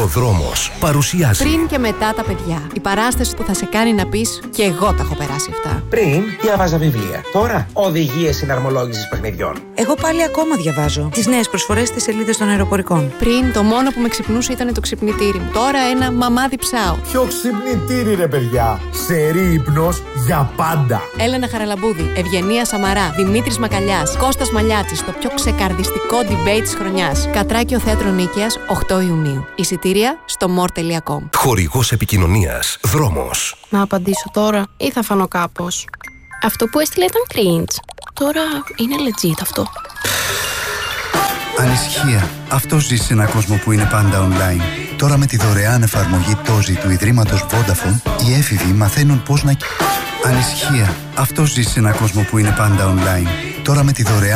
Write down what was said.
Ο δρόμος παρουσιάζει. Πριν και μετά τα παιδιά. Η παράσταση που θα σε κάνει να πεις «Και εγώ τα έχω περάσει αυτά». Πριν διάβαζα βιβλία. Τώρα οδηγίες συναρμολόγησης παιχνιδιών. Εγώ πάλι ακόμα διαβάζω τις νέες προσφορές στις σελίδες των αεροπορικών. Πριν το μόνο που με ξυπνούσε ήταν το ξυπνητήρι μου. Τώρα ένα μαμάδι ψάω. Ποιο ξυπνητήρι ρε παιδιά. Σερί ύπνος για πάντα. Έλενα Χαραλαμπούδη, Ευγενία Σαμαρά, Δημήτρης Μακαλιάς, Κώστας Μαλιάτσης, το πιο ξεκαρδιστικό debate της χρονιάς. Κατράκιο Θέατρο Νίκαιας, 8 Ιουνίου. Εισιτήρια στο more.com. Χορηγός επικοινωνίας. Δρόμος. Να απαντήσω τώρα ή θα φανώ κάπως? Αυτό που έστειλε ήταν cringe. Τώρα είναι legit αυτό. Ανησυχία. Αυτός ζει σε έναν κόσμο που είναι πάντα online. Τώρα με τη δωρεάν εφαρμογή Tozi του Ιδρύματος Vodafone, οι έφηβοι μαθαίνουν πώς να... Ανησυχία. Αυτός ζει σε έναν κόσμο που είναι πάντα online. Τώρα με τη δωρεάν